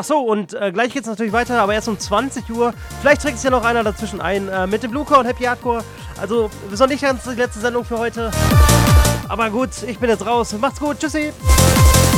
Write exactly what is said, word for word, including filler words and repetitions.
Achso, und äh, gleich geht's natürlich weiter, aber erst um zwanzig Uhr. Vielleicht trägt sich ja noch einer dazwischen ein äh, mit dem Bluecore und Happy Hardcore. Also, das ist noch nicht ganz die letzte Sendung für heute. Aber gut, ich bin jetzt raus. Macht's gut, tschüssi.